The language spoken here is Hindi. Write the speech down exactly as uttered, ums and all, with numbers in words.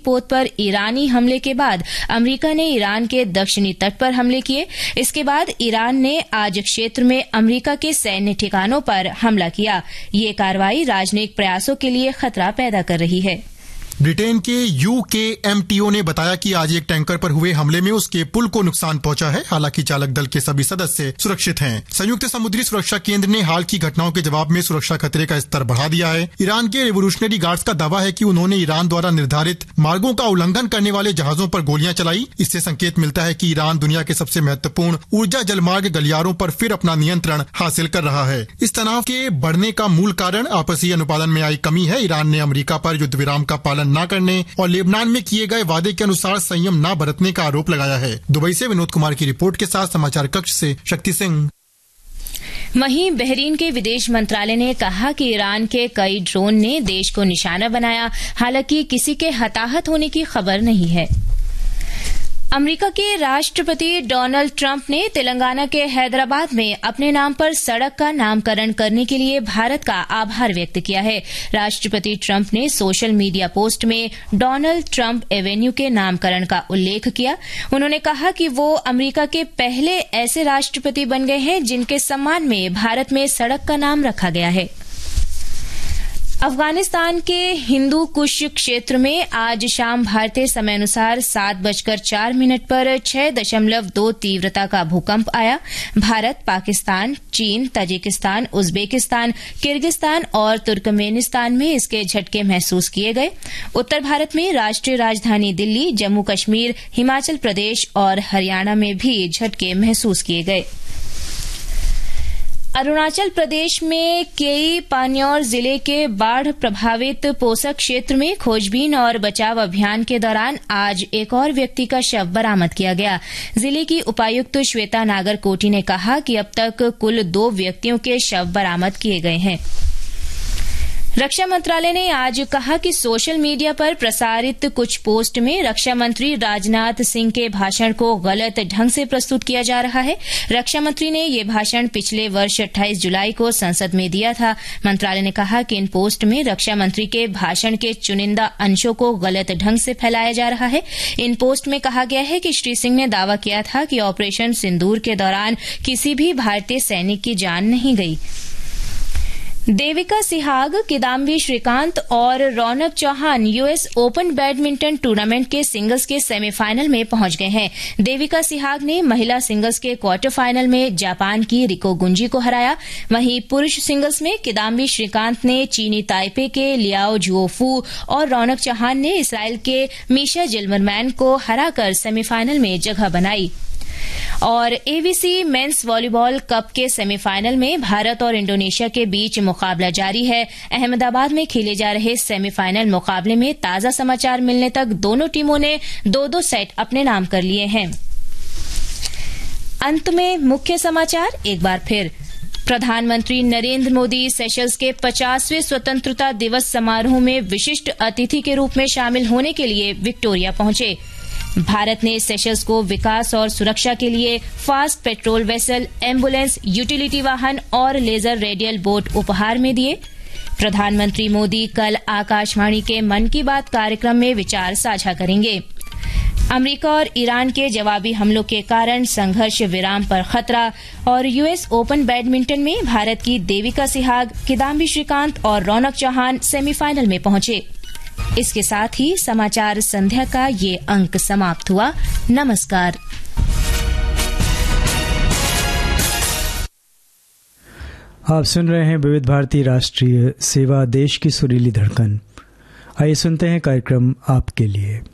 रणनीतिक पोत पर ईरानी हमले के बाद अमेरिका ने ईरान के दक्षिणी तट पर हमले किए। इसके बाद ईरान ने आज क्षेत्र में अमेरिका के सैन्य ठिकानों पर हमला किया। ये कार्रवाई राजनयिक प्रयासों के लिए खतरा पैदा कर रही है। ब्रिटेन के यू के एम टी ओ ने बताया कि आज एक टैंकर पर हुए हमले में उसके पुल को नुकसान पहुंचा है। हालांकि चालक दल के सभी सदस्य सुरक्षित हैं। संयुक्त समुद्री सुरक्षा केंद्र ने हाल की घटनाओं के जवाब में सुरक्षा खतरे का स्तर बढ़ा दिया है। ईरान के रेवोल्यूशनरी गार्ड्स का दावा है कि उन्होंने ईरान द्वारा निर्धारित मार्गों का उल्लंघन करने वाले जहाजों पर गोलियां चलाई। इससे संकेत मिलता है कि ईरान दुनिया के सबसे महत्वपूर्ण ऊर्जा जलमार्ग गलियारों पर फिर अपना नियंत्रण हासिल कर रहा है। इस तनाव के बढ़ने का मूल कारण आपसी अनुपालन में आई कमी है। ईरान ने अमेरिका पर युद्ध विराम का पालन न करने और लेबनान में किए गए वादे के अनुसार संयम न बरतने का आरोप लगाया है। दुबई से विनोद कुमार की रिपोर्ट के साथ समाचार कक्ष से शक्ति सिंह। वहीं बहरीन के विदेश मंत्रालय ने कहा कि ईरान के कई ड्रोन ने देश को निशाना बनाया। हालांकि किसी के हताहत होने की खबर नहीं है। अमेरिका के राष्ट्रपति डोनाल्ड ट्रंप ने तेलंगाना के हैदराबाद में अपने नाम पर सड़क का नामकरण करने के लिए भारत का आभार व्यक्त किया है। राष्ट्रपति ट्रंप ने सोशल मीडिया पोस्ट में डोनाल्ड ट्रंप एवेन्यू के नामकरण का उल्लेख किया। उन्होंने कहा कि वो अमेरिका के पहले ऐसे राष्ट्रपति बन गए हैं जिनके सम्मान में भारत में सड़क का नाम रखा गया है। अफगानिस्तान के हिंदू कुश क्षेत्र में आज शाम भारतीय समयानुसार सात बजकर चार मिनट पर छह दशमलव दो तीव्रता का भूकंप आया। भारत, पाकिस्तान, चीन, ताजिकिस्तान, उज्बेकिस्तान, किर्गिस्तान और तुर्कमेनिस्तान में इसके झटके महसूस किए गए। उत्तर भारत में राष्ट्रीय राजधानी दिल्ली, जम्मू कश्मीर, हिमाचल प्रदेश और हरियाणा में भी झटके महसूस किए गए। अरुणाचल प्रदेश में केई पान्योर जिले के बाढ़ प्रभावित पोसक क्षेत्र में खोजबीन और बचाव अभियान के दौरान आज एक और व्यक्ति का शव बरामद किया गया। जिले की उपायुक्त श्वेता नागरकोटी ने कहा कि अब तक कुल दो व्यक्तियों के शव बरामद किए गए हैं। रक्षा मंत्रालय ने आज कहा कि सोशल मीडिया पर प्रसारित कुछ पोस्ट में रक्षा मंत्री राजनाथ सिंह के भाषण को गलत ढंग से प्रस्तुत किया जा रहा है। रक्षा मंत्री ने ये भाषण पिछले वर्ष अट्ठाईस जुलाई को संसद में दिया था। मंत्रालय ने कहा कि इन पोस्ट में रक्षा मंत्री के भाषण के चुनिंदा अंशों को गलत ढंग से फैलाया जा रहा है। इन पोस्ट में कहा गया है कि श्री सिंह ने दावा किया था कि ऑपरेशन सिंदूर के दौरान किसी भी भारतीय सैनिक की जान नहीं गई। देविका सिहाग, किदाम्बी श्रीकांत और रौनक Chauhan US open badminton tournament के सिंगल्स के सेमीफाइनल में पहुंच गए हैं। देविका सिहाग ने महिला सिंगल्स के क्वार्टर फाइनल में जापान की रिको गुंजी को हराया। वहीं पुरुष सिंगल्स में किदाम्बी श्रीकांत ने चीनी ताइपे के लियाओ जुओफू और रौनक चौहान ने इसराइल के मीशा जिल्मरमैन को हराकर सेमीफाइनल में जगह बनाई। और एवीसी मेंस वॉलीबॉल कप के सेमीफाइनल में भारत और इंडोनेशिया के बीच मुकाबला जारी है। अहमदाबाद में खेले जा रहे सेमीफाइनल मुकाबले में ताजा समाचार मिलने तक दोनों टीमों ने दो दो सेट अपने नाम कर लिए हैं। अंत में मुख्य समाचार एक बार फिर। प्रधानमंत्री नरेंद्र मोदी सेशल्स के पचासवें स्वतंत्रता दिवस समारोह में विशिष्ट अतिथि के रूप में शामिल होने के लिए विक्टोरिया पहुंचे। भारत ने सेशल्स को विकास और सुरक्षा के लिए fast patrol vessel, ambulance, utility वाहन और लेजर रेडियल बोट उपहार में दिए। प्रधानमंत्री मोदी कल आकाशवाणी के मन की बात कार्यक्रम में विचार साझा करेंगे। अमेरिका और ईरान के जवाबी हमलों के कारण संघर्ष विराम पर खतरा। और यूएस ओपन बैडमिंटन में भारत की देविका सिहाग, किदाम्बी श्रीकांत और रौनक चौहान सेमीफाइनल में पहुंचे। इसके साथ ही समाचार संध्या का ये अंक समाप्त हुआ। नमस्कार। आप सुन रहे हैं विविध भारती राष्ट्रीय सेवा, देश की सुरीली धड़कन। आइए सुनते हैं कार्यक्रम आपके लिए।